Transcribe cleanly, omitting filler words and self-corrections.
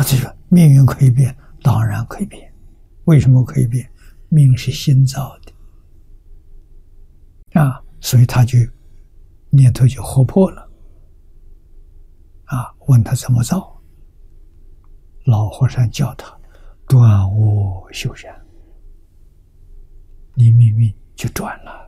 这个命运可以变，当然可以变。为什么可以变？命是心造的所以他就念头就活泼了问他怎么造，老和尚教他断我修善，你命运就转了。